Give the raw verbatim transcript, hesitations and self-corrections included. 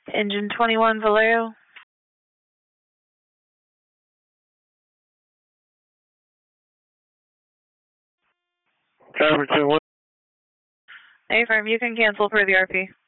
Engine twenty-one Valero. Traffic two one. A firm, you can cancel per the R P.